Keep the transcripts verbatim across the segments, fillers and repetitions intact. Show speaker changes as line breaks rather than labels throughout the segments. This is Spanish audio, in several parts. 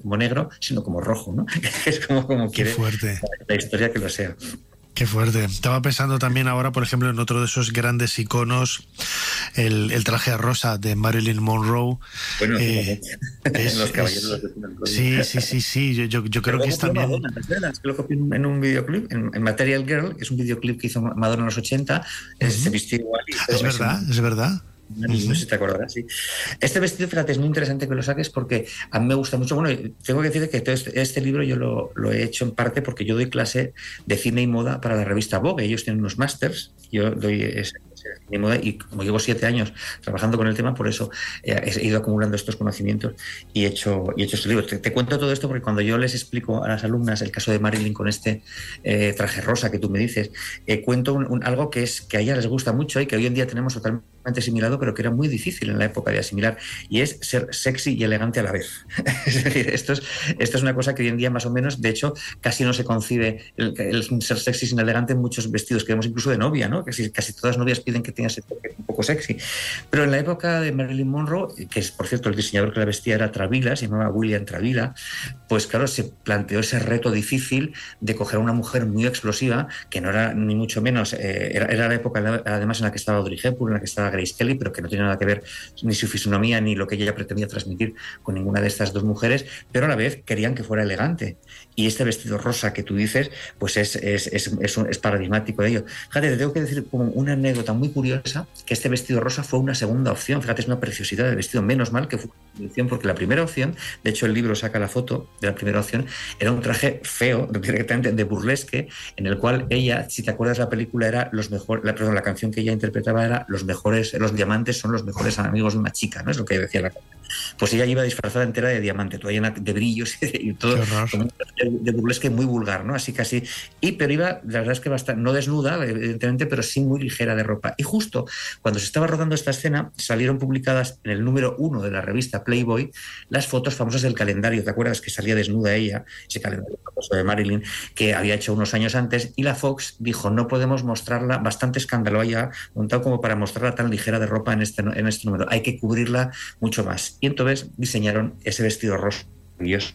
como negro, sino como rojo, ¿no? Es como, como
Qué
quiere
fuerte.
la historia que lo sea.
Qué fuerte. Estaba pensando también ahora, por ejemplo, en otro de esos grandes iconos, el, el traje rosa de Marilyn Monroe.
Bueno,
Eh, es,
los caballeros
es,
de los
sí, sí, sí, sí. Yo, yo, yo creo
Pero
que es
copió
también...
Madonna, ¿te acuerdas? Que lo copió en, en un videoclip, en, en Material Girl, que es un videoclip que hizo Madonna en los ochenta, eh, se
Uh-huh.
vistió igual y
Es
todo. Es
verdad,
un,
es verdad.
no sé
Uh-huh.
si te acordarás, sí. Este vestido, fíjate, es muy interesante que lo saques porque a mí me gusta mucho. Bueno, tengo que decir que todo este, este libro yo lo, lo he hecho en parte porque yo doy clase de cine y moda para la revista Vogue. Ellos tienen unos másters, yo doy ese, ese cine y moda, y como llevo siete años trabajando con el tema, por eso eh, he ido acumulando estos conocimientos y he hecho, y he hecho este libro. Te, te cuento todo esto porque cuando yo les explico a las alumnas el caso de Marilyn con este eh, traje rosa que tú me dices, eh, cuento un, un, algo que, es, que a ellas les gusta mucho y que hoy en día tenemos totalmente asimilado, pero que era muy difícil en la época de asimilar, y es ser sexy y elegante a la vez. Es decir, esto es, esto es una cosa que hoy en día más o menos, de hecho, casi no se concibe el, el ser sexy sin elegante en muchos vestidos que vemos incluso de novia, ¿no? Casi, casi todas las novias piden que tengas ese toque un poco sexy. Pero en la época de Marilyn Monroe, que es, por cierto, el diseñador que la vestía era Travilla, se llamaba William Travilla, pues claro, se planteó ese reto difícil de coger a una mujer muy explosiva, que no era ni mucho menos, eh, era, era la época además en la que estaba Audrey Hepburn, en la que estaba Grace Kelly, pero que no tenía nada que ver ni su fisonomía ni lo que ella pretendía transmitir con ninguna de estas dos mujeres, pero a la vez querían que fuera elegante. Y este vestido rosa que tú dices, pues es, es, es, es, es paradigmático de ello. Fíjate, te tengo que decir como una anécdota muy curiosa, que este vestido rosa fue una segunda opción. Fíjate, es una preciosidad del vestido, menos mal que fue una opción, porque la primera opción, de hecho el libro saca la foto de la primera opción, era un traje feo, directamente de burlesque, en el cual ella, si te acuerdas la película, era los mejores, la, perdón, la canción que ella interpretaba era los mejores, los diamantes son los mejores amigos de una chica, ¿no? Es lo que decía la canción. Pues ella iba disfrazada entera de diamante, toda llena de brillos y todo, como de burlesque muy vulgar, ¿no? Así casi. Y pero iba, la verdad es que bastante, no desnuda, evidentemente, pero sí muy ligera de ropa. Y justo cuando se estaba rodando esta escena, salieron publicadas en el número uno de la revista Playboy las fotos famosas del calendario. ¿Te acuerdas que salía desnuda ella? Ese calendario famoso de Marilyn que había hecho unos años antes. Y la Fox dijo, no podemos mostrarla, bastante escándalo haya montado como para mostrarla tan ligera de ropa en este, en este número. Hay que cubrirla mucho más. Y entonces diseñaron ese vestido rosa maravilloso.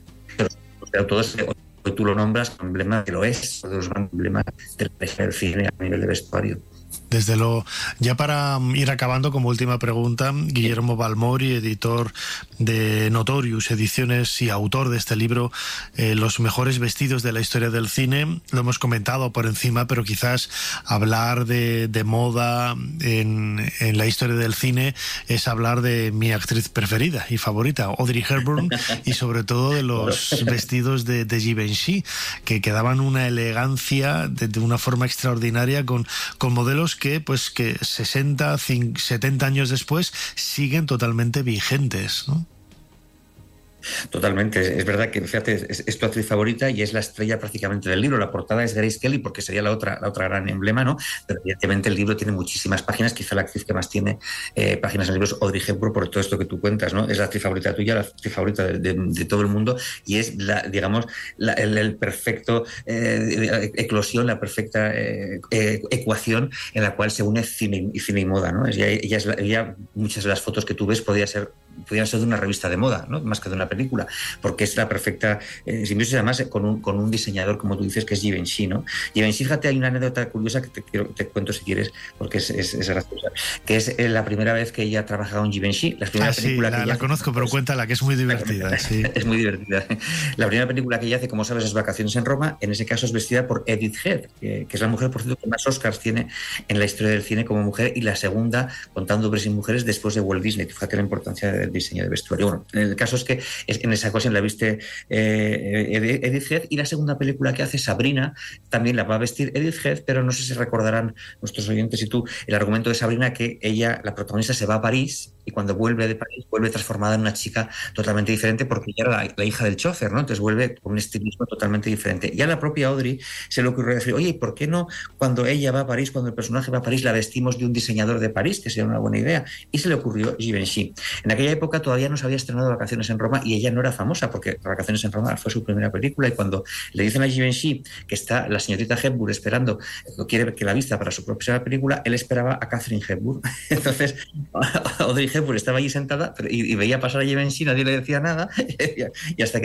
Pero todo ese, hoy tú lo nombras como emblema, que lo es, de los emblemas del cine a nivel de vestuario.
Desde luego. Ya para ir acabando, como última pregunta, Guillermo Balmori, editor de Notorious Ediciones y autor de este libro, eh, Los mejores vestidos de la historia del cine, lo hemos comentado por encima, pero quizás hablar de, de moda en, en la historia del cine es hablar de mi actriz preferida y favorita, Audrey Hepburn, y sobre todo de los vestidos de, de Givenchy, que quedaban una elegancia de, de una forma extraordinaria con, con modelos que pues que sesenta, setenta años después siguen totalmente vigentes, ¿no?
Totalmente, es verdad que, fíjate, es, es tu actriz favorita y es la estrella prácticamente del libro. La portada es Grace Kelly porque sería la otra, la otra gran emblema, ¿no? Pero evidentemente el libro tiene muchísimas páginas, quizá la actriz que más tiene eh, páginas en el libro es Audrey Hepburn por todo esto que tú cuentas, ¿no? Es la actriz favorita tuya, la actriz favorita de, de, de todo el mundo y es, la, digamos, la, el, el perfecto eh, eclosión, la perfecta eh, eh, ecuación en la cual se une cine y, cine y moda, ¿no? Ella, ella, es la, ella, muchas de las fotos que tú ves podría ser, podrían ser de una revista de moda, ¿no? Más que de una película, porque es la perfecta eh, simbiosis, además con un, con un diseñador, como tú dices, que es Givenchy, ¿no? Givenchy, fíjate, hay una anécdota curiosa que te, quiero, te cuento si quieres, porque es, es, es graciosa, que es eh, la primera vez que ella ha trabajado en Givenchy. La primera
ah,
película
sí, la,
que ella
la
hace,
conozco, pero
pues,
cuéntala, que es muy divertida. Sí.
Es muy divertida. La primera película que ella hace, como sabes, es Vacaciones en Roma. En ese caso es vestida por Edith Head, que, que es la mujer, por cierto, que más Oscars tiene en la historia del cine como mujer, y la segunda, contando hombres y mujeres, después de Walt Disney. Fíjate la importancia del diseño de vestuario. Bueno, el caso es que es, en esa ocasión la viste eh, Edith Head, y la segunda película que hace, Sabrina, también la va a vestir Edith Head, pero no sé si recordarán nuestros oyentes y tú el argumento de Sabrina, que ella, la protagonista, se va a París y cuando vuelve de París vuelve transformada en una chica totalmente diferente porque ella era la, la hija del chofer, ¿no? Entonces vuelve con un estilismo totalmente diferente. Y a la propia Audrey se le ocurrió decir, oye, ¿por qué no cuando ella va a París, cuando el personaje va a París, la vestimos de un diseñador de París, que sería una buena idea? Y se le ocurrió Givenchy. En aquella época todavía no se había estrenado Vacaciones en Roma y ella no era famosa porque Vacaciones en Roma fue su primera película, y cuando le dicen a Givenchy que está la señorita Hepburn esperando, quiere que la vista para su propia película, él esperaba a Katharine Hepburn. Entonces Audrey Hepburn estaba allí sentada pero, y, y veía pasar a Givenchy, nadie le decía nada, y hasta que